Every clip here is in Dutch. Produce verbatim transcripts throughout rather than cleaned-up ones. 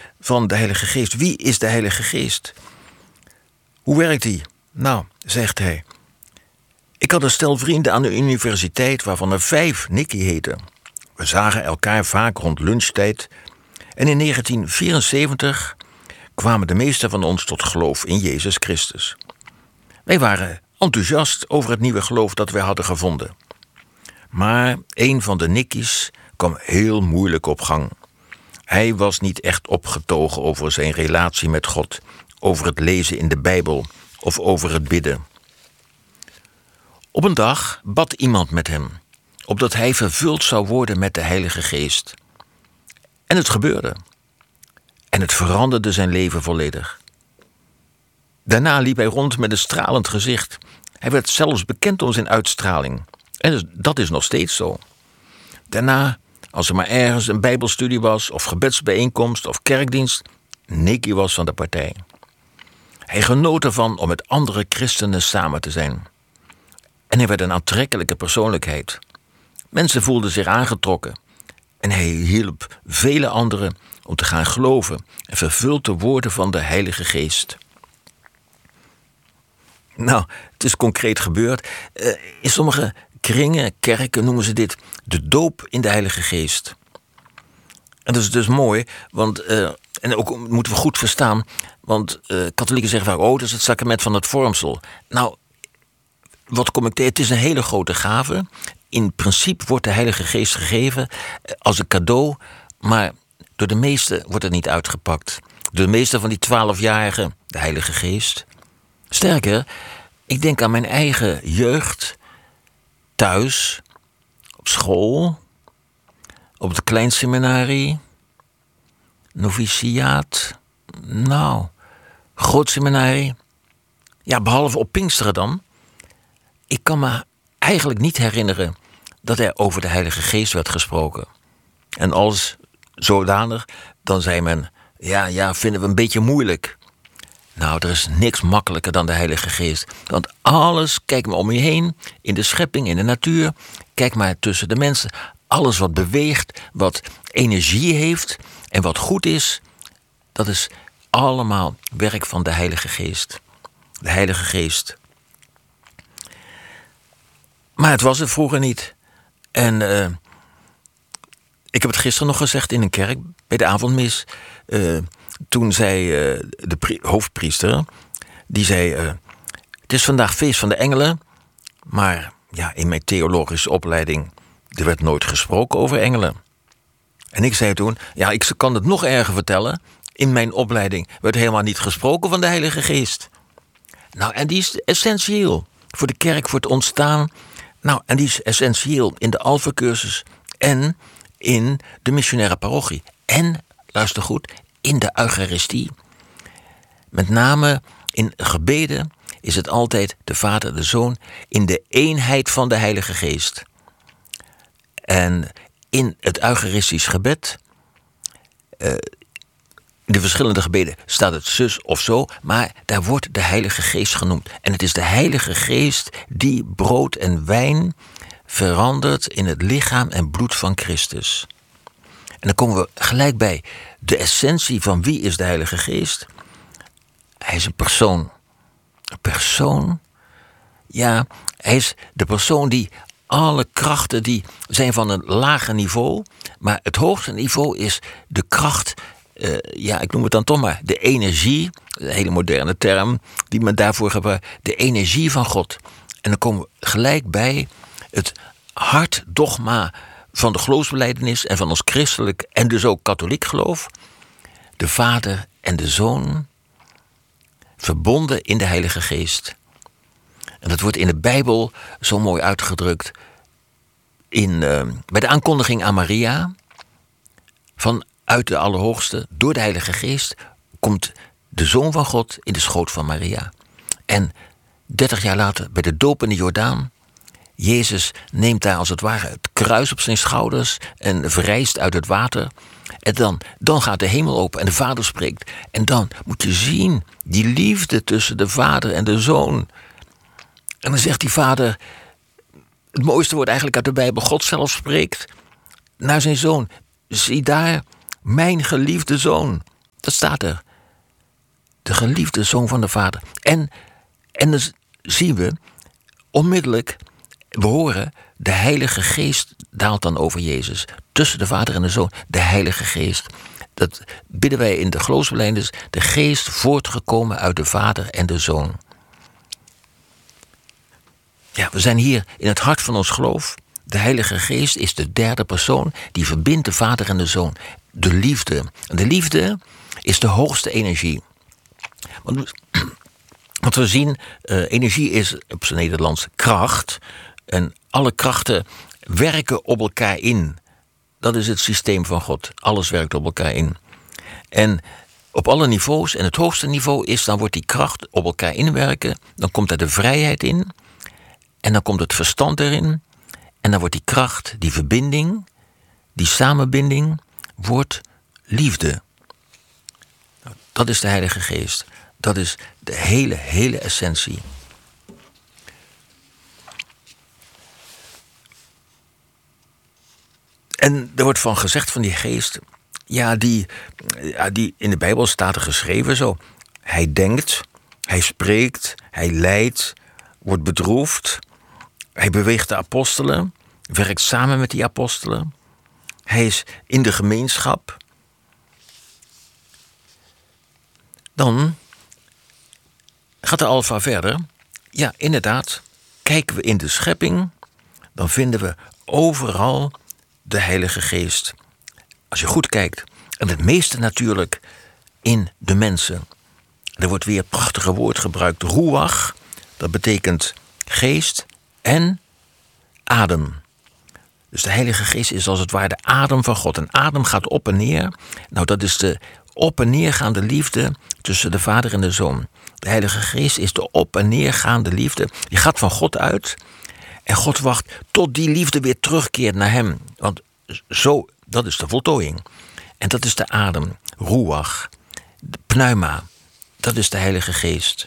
van de Heilige Geest. Wie is de Heilige Geest? Hoe werkt die? Nou, zegt hij. Ik had een stel vrienden aan de universiteit waarvan er vijf Nicky heten. We zagen elkaar vaak rond lunchtijd. En in negentien vierenzeventig kwamen de meesten van ons tot geloof in Jezus Christus. Wij waren enthousiast over het nieuwe geloof dat wij hadden gevonden. Maar een van de Nicky's kwam heel moeilijk op gang. Hij was niet echt opgetogen over zijn relatie met God, over het lezen in de Bijbel of over het bidden. Op een dag bad iemand met hem, opdat hij vervuld zou worden met de Heilige Geest. En het gebeurde. En het veranderde zijn leven volledig. Daarna liep hij rond met een stralend gezicht. Hij werd zelfs bekend om zijn uitstraling. En dat is nog steeds zo. Daarna, als er maar ergens een bijbelstudie was, of gebedsbijeenkomst of kerkdienst, Nicky was van de partij. Hij genoot ervan om met andere christenen samen te zijn. En hij werd een aantrekkelijke persoonlijkheid. Mensen voelden zich aangetrokken. En hij hielp vele anderen om te gaan geloven en vervuld te worden van de Heilige Geest. Nou, het is concreet gebeurd. Uh, in sommige kringen, kerken noemen ze dit de doop in de Heilige Geest. En dat is dus mooi, want, uh, en ook moeten we goed verstaan, want uh, katholieken zeggen vaak, oh, dat is het sacrament van het vormsel. Nou, wat kom ik tegen? Het is een hele grote gave. In principe wordt de Heilige Geest gegeven als een cadeau, maar door de meesten wordt het niet uitgepakt. Door de meeste van die twaalfjarigen, de Heilige Geest. Sterker, ik denk aan mijn eigen jeugd, thuis, op school, op het kleinseminarie, noviciaat, nou, grootseminarie. Ja, behalve op Pinksteren dan. Ik kan me eigenlijk niet herinneren dat er over de Heilige Geest werd gesproken. En als zodanig, dan zei men, ja, ja, vinden we een beetje moeilijk. Nou, er is niks makkelijker dan de Heilige Geest. Want alles, kijk maar om je heen, in de schepping, in de natuur, kijk maar tussen de mensen. Alles wat beweegt, wat energie heeft en wat goed is, dat is allemaal werk van de Heilige Geest. De Heilige Geest. Maar het was er vroeger niet. En uh, ik heb het gisteren nog gezegd in een kerk, bij de avondmis. Uh, toen zei uh, de pri- hoofdpriester, die zei, uh, het is vandaag feest van de engelen. Maar ja, in mijn theologische opleiding, er werd nooit gesproken over engelen. En ik zei toen, ja, ik kan het nog erger vertellen. In mijn opleiding werd helemaal niet gesproken van de Heilige Geest. Nou, en die is essentieel voor de kerk, voor het ontstaan. Nou, en die is essentieel in de Alpha-cursus en in de missionaire parochie. En, luister goed, in de Eucharistie. Met name in gebeden is het altijd de Vader, de Zoon, in de eenheid van de Heilige Geest. En in het Eucharistisch gebed, uh, in de verschillende gebeden staat het zus of zo, maar daar wordt de Heilige Geest genoemd. En het is de Heilige Geest die brood en wijn verandert in het lichaam en bloed van Christus. En dan komen we gelijk bij de essentie van wie is de Heilige Geest. Hij is een persoon. Een persoon, ja, hij is de persoon die alle krachten die zijn van een lager niveau, maar het hoogste niveau is de kracht, uh, ja, ik noem het dan toch maar, de energie, een hele moderne term die men daarvoor gebruikt, de energie van God. En dan komen we gelijk bij het hartdogma van de geloofsbelijdenis en van ons christelijk en dus ook katholiek geloof. De Vader en de Zoon, verbonden in de Heilige Geest. En dat wordt in de Bijbel zo mooi uitgedrukt in, uh, bij de aankondiging aan Maria. Vanuit de Allerhoogste, door de Heilige Geest, komt de Zoon van God in de schoot van Maria. En dertig jaar later, bij de doop in de Jordaan, Jezus neemt daar als het ware het kruis op zijn schouders en verrijst uit het water. En dan, dan gaat de hemel open en de Vader spreekt. En dan moet je zien die liefde tussen de Vader en de Zoon. En dan zegt die Vader, het mooiste woord eigenlijk uit de Bijbel, God zelf spreekt naar zijn Zoon. Zie daar, mijn geliefde Zoon. Dat staat er. De geliefde zoon van de Vader. En, en dan zien we onmiddellijk, we horen, de Heilige Geest daalt dan over Jezus. Tussen de Vader en de Zoon, de Heilige Geest. Dat bidden wij in de geloofsbelijdenis, de Geest voortgekomen uit de Vader en de Zoon. Ja, we zijn hier in het hart van ons geloof. De Heilige Geest is de derde persoon die verbindt de Vader en de Zoon. De liefde. En de liefde is de hoogste energie. Want, want we zien, uh, energie is op zijn Nederlands kracht. En alle krachten werken op elkaar in. Dat is het systeem van God. Alles werkt op elkaar in. En op alle niveaus, en het hoogste niveau is, dan wordt die kracht op elkaar inwerken. Dan komt er de vrijheid in. En dan komt het verstand erin. En dan wordt die kracht, die verbinding, die samenbinding, wordt liefde. Dat is de Heilige Geest. Dat is de hele, hele essentie. En er wordt van gezegd van die geest, ja, die, ja, die in de Bijbel staat er geschreven zo. Hij denkt, hij spreekt, hij lijdt, wordt bedroefd. Hij beweegt de apostelen, werkt samen met die apostelen. Hij is in de gemeenschap. Dan gaat de alfa verder. Ja, inderdaad, kijken we in de schepping, dan vinden we overal de Heilige Geest. Als je goed kijkt, en het meeste natuurlijk in de mensen. Er wordt weer een prachtige woord gebruikt, ruach. Dat betekent geest en adem. Dus de Heilige Geest is als het ware de adem van God. En adem gaat op en neer. Nou, dat is de op en neergaande liefde tussen de Vader en de Zoon. De Heilige Geest is de op en neergaande liefde. Die gaat van God uit. En God wacht tot die liefde weer terugkeert naar hem. Want zo, dat is de voltooiing. En dat is de adem, ruach, de pneuma. Dat is de Heilige Geest.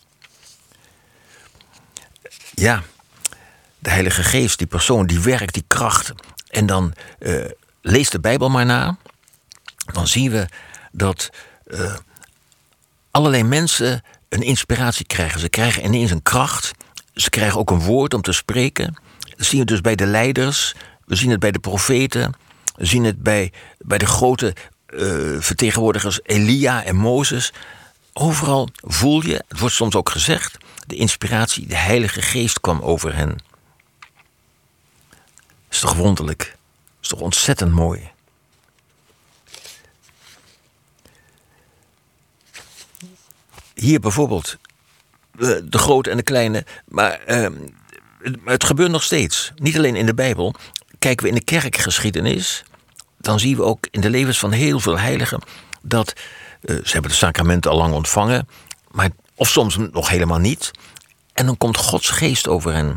Ja, de Heilige Geest, die persoon, die werkt, die kracht. En dan uh, lees de Bijbel maar na. Dan zien we dat uh, allerlei mensen een inspiratie krijgen. Ze krijgen ineens een kracht. Ze krijgen ook een woord om te spreken. Dat zien we dus bij de leiders. We zien het bij de profeten. We zien het bij, bij de grote uh, vertegenwoordigers Elia en Mozes. Overal voel je, het wordt soms ook gezegd, de inspiratie, de Heilige Geest kwam over hen. Dat is toch wonderlijk? Dat is toch ontzettend mooi? Hier bijvoorbeeld, de grote en de kleine, maar uh, het gebeurt nog steeds. Niet alleen in de Bijbel. Kijken we in de kerkgeschiedenis, dan zien we ook in de levens van heel veel heiligen dat uh, ze hebben de sacramenten al lang ontvangen, maar of soms nog helemaal niet. En dan komt Gods geest over hen.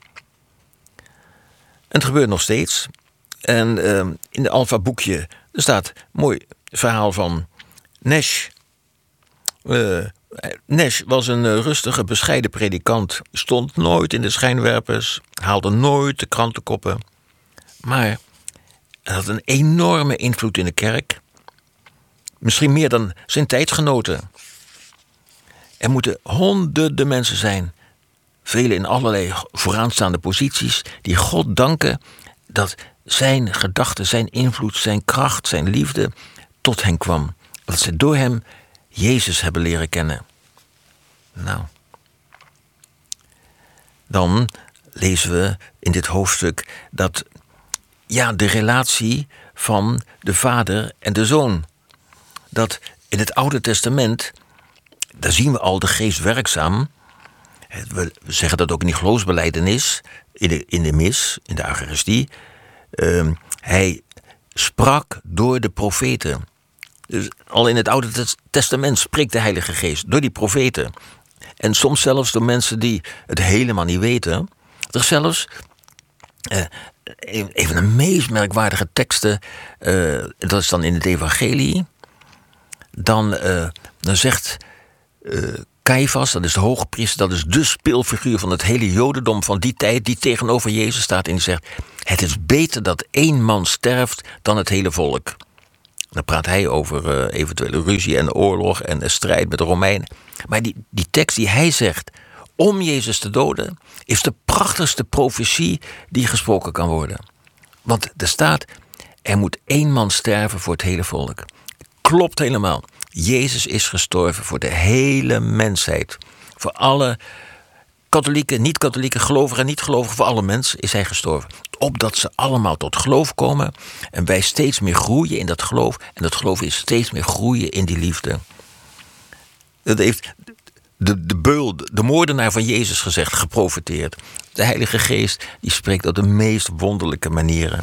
En het gebeurt nog steeds. En uh, in de Alpha boekje er staat een mooi verhaal van Nash. Uh, Nash was een uh, rustige, bescheiden predikant. Stond nooit in de schijnwerpers, haalde nooit de krantenkoppen. Maar hij had een enorme invloed in de kerk. Misschien meer dan zijn tijdgenoten. Er moeten honderden mensen zijn, velen in allerlei vooraanstaande posities, die God danken dat zijn gedachten, zijn invloed, zijn kracht, zijn liefde tot hen kwam. Dat ze door hem Jezus hebben leren kennen. Nou, dan lezen we in dit hoofdstuk dat ja, de relatie van de Vader en de Zoon. Dat in het Oude Testament, daar zien we al de geest werkzaam. We zeggen dat ook in die geloofsbelijdenis, in de, in de mis, in de Eucharistie. Uh, hij sprak door de profeten. Dus al in het Oude Testament spreekt de Heilige Geest door die profeten. En soms zelfs door mensen die het helemaal niet weten. Er zelfs uh, een van de meest merkwaardige teksten, uh, dat is dan in het Evangelie. Dan, uh, dan zegt uh, Caiaphas, dat is de hoogpriester, dat is de speelfiguur van het hele Jodendom van die tijd, die tegenover Jezus staat en die zegt: het is beter dat één man sterft dan het hele volk. Dan praat hij over uh, eventuele ruzie en oorlog en de strijd met de Romeinen. Maar die, die tekst die hij zegt om Jezus te doden, is de prachtigste profetie die gesproken kan worden. Want er staat, er moet één man sterven voor het hele volk. Klopt helemaal. Jezus is gestorven voor de hele mensheid. Voor alle katholieken, niet-katholieken, gelovigen en niet-gelovigen, voor alle mensen is hij gestorven. Opdat ze allemaal tot geloof komen en wij steeds meer groeien in dat geloof. En dat geloof is steeds meer groeien in die liefde. Dat heeft de, de beul, de moordenaar van Jezus gezegd, geprofeteerd. De Heilige Geest die spreekt op de meest wonderlijke manieren.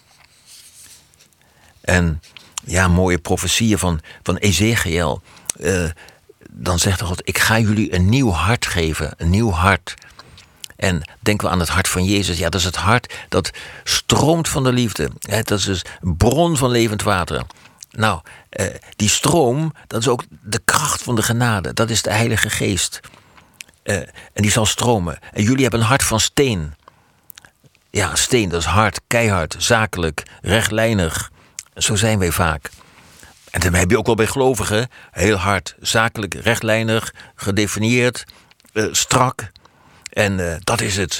En ja, mooie profetieën van, van Ezechiel. Uh, dan zegt God, ik ga jullie een nieuw hart geven. Een nieuw hart. En denken we aan het hart van Jezus. Ja, dat is het hart dat stroomt van de liefde. Dat is dus een bron van levend water. Nou, uh, die stroom, dat is ook de kracht van de genade. Dat is de Heilige Geest. Uh, en die zal stromen. En jullie hebben een hart van steen. Ja, steen, dat is hard, keihard, zakelijk, rechtlijnig. Zo zijn wij vaak. En dan heb je ook wel bij gelovigen, heel hard, zakelijk, rechtlijnig, gedefinieerd, uh, strak. En uh, dat is het.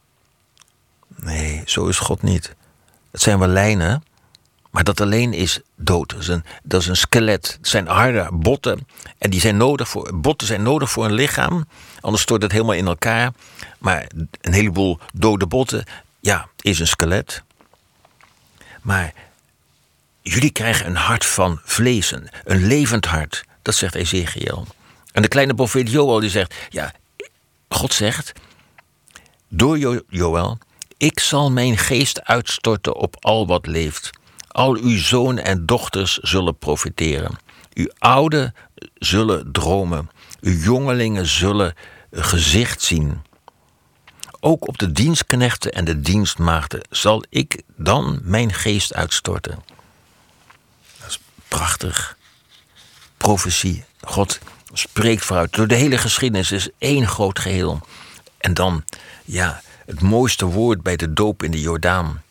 Nee, zo is God niet. Het zijn wel lijnen, maar dat alleen is dood. Dat is een, dat is een skelet. Het zijn harde botten. En die zijn nodig voor, botten zijn nodig voor een lichaam. Anders stort het helemaal in elkaar. Maar een heleboel dode botten, ja, is een skelet. Maar jullie krijgen een hart van vlees, een, een levend hart. Dat zegt Ezechiel. En de kleine profeet Joël die zegt, ja, God zegt, door jo- Joël, ik zal mijn geest uitstorten op al wat leeft. Al uw zonen en dochters zullen profiteren. Uw ouden zullen dromen. Uw jongelingen zullen gezicht zien. Ook op de dienstknechten en de dienstmaagden zal ik dan mijn geest uitstorten. Dat is prachtig. Profetie. God spreekt vooruit. Door de hele geschiedenis is één groot geheel. En dan, ja, het mooiste woord bij de doop in de Jordaan.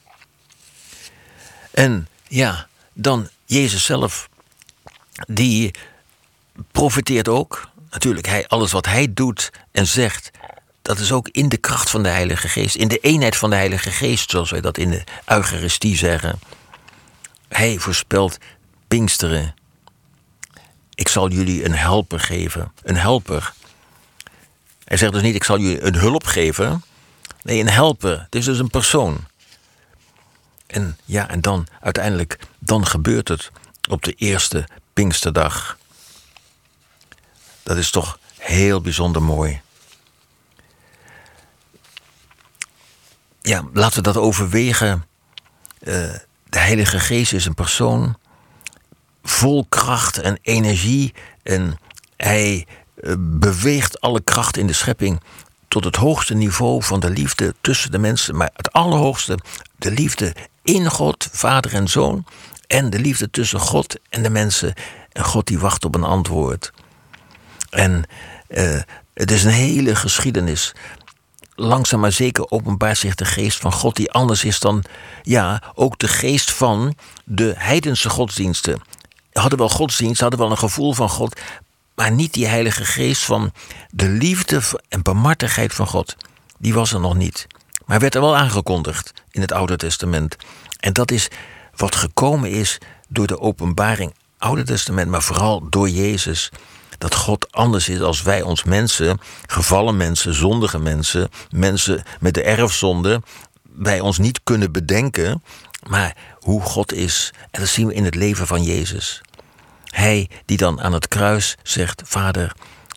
En ja, dan Jezus zelf, die profeteert ook. Natuurlijk, hij, alles wat hij doet en zegt, dat is ook in de kracht van de Heilige Geest. In de eenheid van de Heilige Geest, zoals wij dat in de Eucharistie zeggen. Hij voorspelt Pinksteren. Ik zal jullie een helper geven. Een helper. Hij zegt dus niet, ik zal jullie een hulp geven. Nee, een helper. Het is dus een persoon. En ja, en dan uiteindelijk, dan gebeurt het op de eerste Pinksterdag. Dat is toch heel bijzonder mooi. Ja, laten we dat overwegen. Uh, de Heilige Geest is een persoon vol kracht en energie. En hij uh, beweegt alle kracht in de schepping tot het hoogste niveau van de liefde tussen de mensen. Maar het allerhoogste, de liefde in God, Vader en Zoon. En de liefde tussen God en de mensen. En God die wacht op een antwoord. En uh, het is een hele geschiedenis. Langzaam maar zeker openbaart zich de geest van God, die anders is dan, ja, ook de geest van de heidense godsdiensten. Ze hadden wel godsdienst, ze hadden wel een gevoel van God, maar niet die Heilige Geest van de liefde en barmhartigheid van God. Die was er nog niet. Maar werd er wel aangekondigd in het Oude Testament. En dat is wat gekomen is door de openbaring Oude Testament, maar vooral door Jezus. Dat God anders is als wij ons mensen, gevallen mensen, zondige mensen, mensen met de erfzonde, wij ons niet kunnen bedenken, maar hoe God is. En dat zien we in het leven van Jezus. Hij die dan aan het kruis zegt, Vader,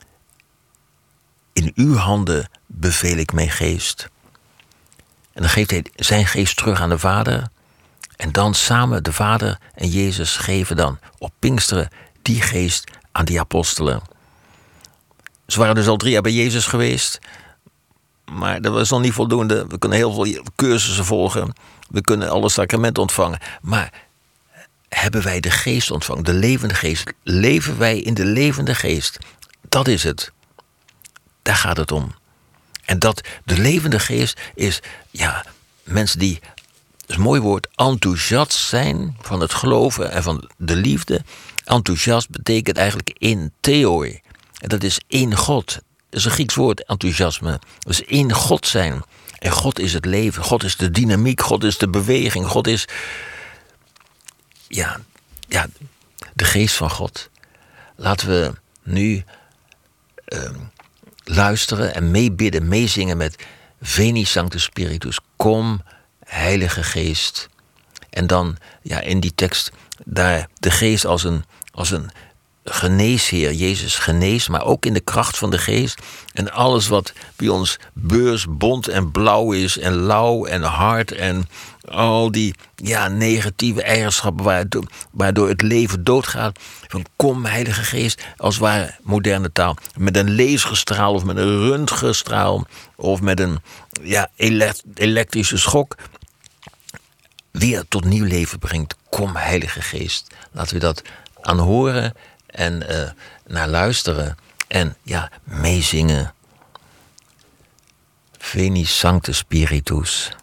in uw handen beveel ik mijn geest. En dan geeft hij zijn geest terug aan de Vader. En dan samen de Vader en Jezus geven dan op Pinksteren die geest aan die apostelen. Ze waren dus al drie jaar bij Jezus geweest. Maar dat was nog niet voldoende. We kunnen heel veel cursussen volgen. We kunnen alle sacramenten ontvangen. Maar hebben wij de geest ontvangen? De levende geest. Leven wij in de levende geest? Dat is het. Daar gaat het om. En dat de levende geest is, ja, mensen die is een mooi woord, enthousiast zijn van het geloven en van de liefde. Enthousiast betekent eigenlijk in theoi. En dat is in God. Dat is een Grieks woord, enthousiasme. Dat is in God zijn. En God is het leven. God is de dynamiek. God is de beweging. God is ja, ja, de geest van God. Laten we nu uh, luisteren en meebidden, meezingen met Veni Sancte Spiritus. Kom, Heilige Geest. En dan ja, in die tekst daar de geest als een, als een geneesheer. Jezus geneest, maar ook in de kracht van de geest. En alles wat bij ons beurs, bont en blauw is en lauw en hard en al die ja, negatieve eigenschappen waardoor, waardoor het leven doodgaat. Van kom, Heilige Geest, als het ware moderne taal. Met een laserstraal of met een röntgenstraal of met een ja, elekt- elektrische schok weer tot nieuw leven brengt. Kom, Heilige Geest. Laten we dat aanhoren en uh, naar luisteren en ja, meezingen. Veni Sancte Spiritus.